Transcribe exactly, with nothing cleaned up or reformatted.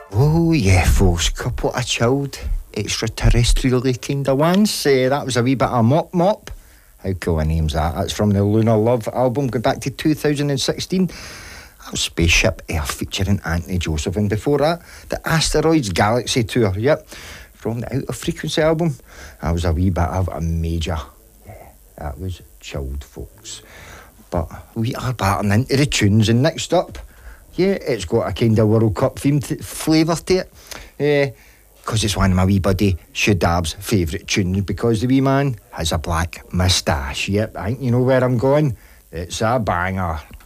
Oh yeah, folks, couple of chilled, extraterrestrial-y kind of ones. Uh, that was a wee bit of Mop Mop. How cool a name's that? That's from the Lunar Love album, going back to two thousand sixteen. That was Spaceship Earth featuring Anthony Joseph. And before that, the Asteroids Galaxy Tour, yep, from the Out of Frequency album. That was a wee bit of a major. Yeah, that was chilled, folks. But we are batting into the tunes, and next up, yeah, it's got a kind of World Cup theme t- flavour to it. Because uh, it's one of my wee buddy Shadab's favourite tunes, because the wee man has a black moustache. Yep, I think you know where I'm going. It's a banger.